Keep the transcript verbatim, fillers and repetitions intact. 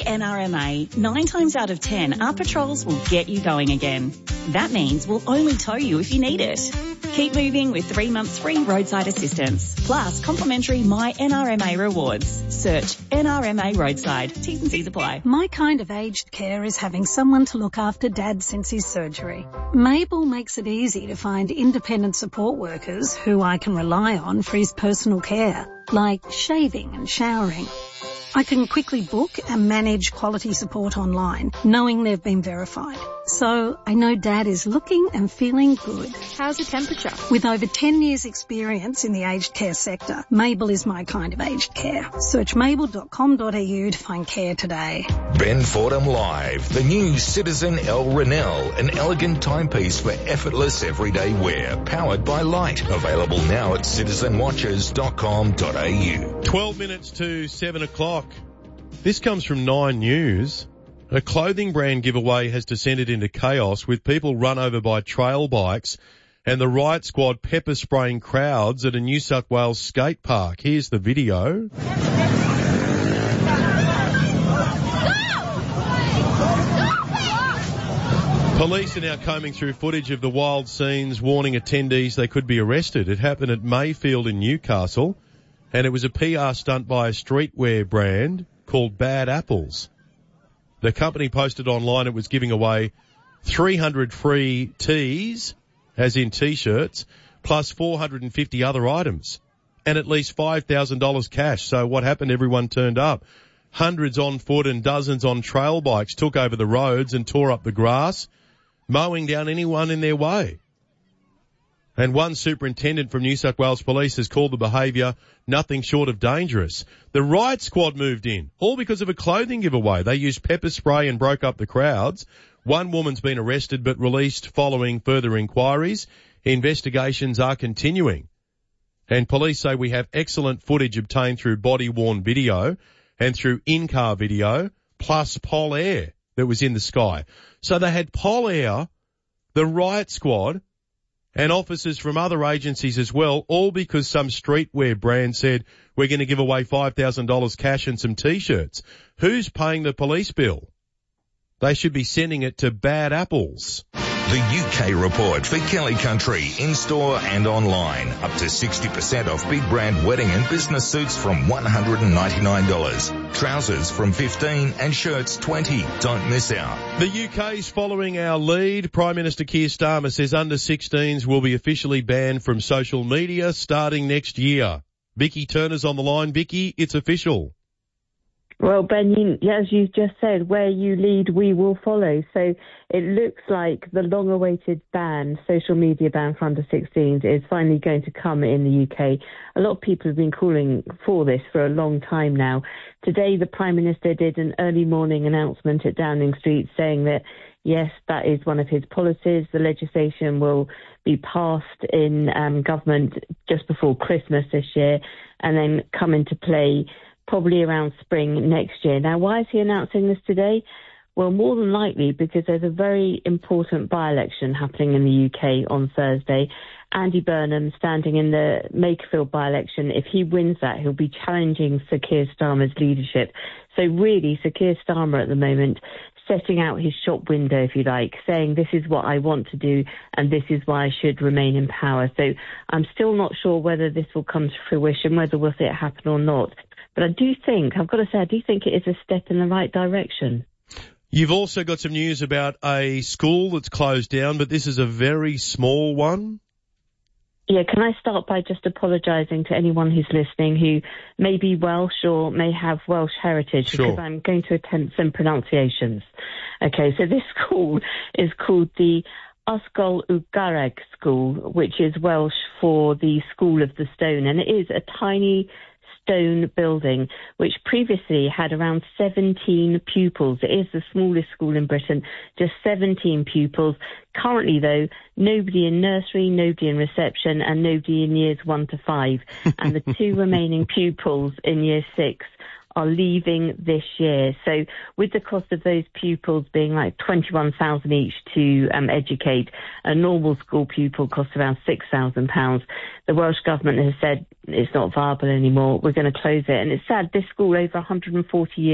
the N R M A, nine times out of ten, our patrols will get you going again. That means we'll only tow you if you need it. Keep moving with three months free roadside assistance, plus complimentary My N R M A rewards. Search N R M A Roadside. T's and C's apply. My kind of aged care is having someone to look after Dad since his surgery. Mabel makes it easy to find independent support workers who I can rely on for his personal care, like shaving and showering. I can quickly book and manage quality support online, knowing they've been verified. So I know Dad is looking and feeling good. How's the temperature? With over ten years experience in the aged care sector, Mabel is my kind of aged care. Search mabel dot com dot a u to find care today. Ben Fordham Live, the new Citizen El Renell, an elegant timepiece for effortless everyday wear, powered by light. Available now at citizen watches dot com dot a u. twelve minutes to seven o'clock. This comes from Nine News. A clothing brand giveaway has descended into chaos with people run over by trail bikes and the riot squad pepper spraying crowds at a New South Wales skate park. Here's the video. Police are now combing through footage of the wild scenes, warning attendees they could be arrested. It happened at Mayfield in Newcastle, and it was a P R stunt by a streetwear brand called Bad Apples. The company posted online it was giving away three hundred free tees, as in T-shirts, plus four hundred fifty other items, and at least five thousand dollars cash. So what happened? Everyone turned up. Hundreds on foot and dozens on trail bikes took over the roads and tore up the grass, mowing down anyone in their way. And one superintendent from New South Wales Police has called the behaviour nothing short of dangerous. The riot squad moved in, all because of a clothing giveaway. They used pepper spray and broke up the crowds. One woman's been arrested but released following further inquiries. Investigations are continuing. And police say we have excellent footage obtained through body-worn video and through in-car video, plus Pol Air that was in the sky. So they had Pol Air, the riot squad, and officers from other agencies as well, all because some streetwear brand said, we're going to give away five thousand dollars cash and some T-shirts. Who's paying the police bill? They should be sending it to Bad Apples. The U K report for Kelly Country, in-store and online. Up to sixty percent off big brand wedding and business suits from one hundred ninety-nine dollars. Trousers from fifteen dollars and shirts twenty dollars. Don't miss out. The U K's following our lead. Prime Minister Keir Starmer says under sixteens will be officially banned from social media starting next year. Vicky Turner's on the line. Vicky, it's official. Well, Ben, you, as you just said, where you lead, we will follow. So it looks like the long-awaited ban, social media ban for under sixteens, is finally going to come in the U K. A lot of people have been calling for this for a long time now. Today, the Prime Minister did an early morning announcement at Downing Street saying that, yes, that is one of his policies. The legislation will be passed in um, government just before Christmas this year and then come into play probably around spring next year. Now, why is he announcing this today? Well, more than likely because there's a very important by-election happening in the U K on Thursday. Andy Burnham standing in the Makerfield by-election. If he wins that, he'll be challenging Sir Keir Starmer's leadership. So really, Sir Keir Starmer at the moment setting out his shop window, if you like, saying this is what I want to do and this is why I should remain in power. So I'm still not sure whether this will come to fruition, whether we'll see it happen or not. But I do think, I've got to say, I do think it is a step in the right direction. You've also got some news about a school that's closed down, but this is a very small one. Yeah, can I start by just apologising to anyone who's listening who may be Welsh or may have Welsh heritage, Sure. because I'm going to attempt some pronunciations. Okay, so this school is called the Ysgol y Garreg School, which is Welsh for the School of the Stone, and it is a tiny stone building which previously had around seventeen pupils. It is the smallest school in Britain, just seventeen pupils. Currently, though, nobody in nursery, nobody in reception, and nobody in years one to five. And the two remaining pupils in year six are leaving this year. So with the cost of those pupils being like twenty-one thousand pounds each to um, educate, a normal school pupil costs around six thousand pounds. The Welsh Government has said it's not viable anymore. We're going to close it. And it's sad, this school over one hundred forty years